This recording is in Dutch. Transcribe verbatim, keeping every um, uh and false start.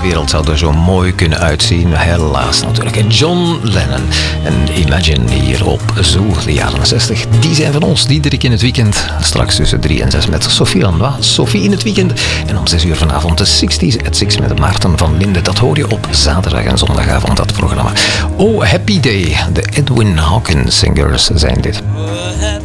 wereld zou er zo mooi kunnen uitzien. Helaas natuurlijk. En John Lennon en Imagine hier op Zoo, de jaren zestig. Die zijn van ons, Diederik in het weekend. Straks tussen drie en zes met Sophie Lanois. Sophie in het weekend. En om zes uur vanavond de zestig's at six met Maarten van Linden. Dat hoor je op zaterdag en zondagavond, dat programma. Oh, Happy Day. De Edwin Hawkins Singers zijn dit.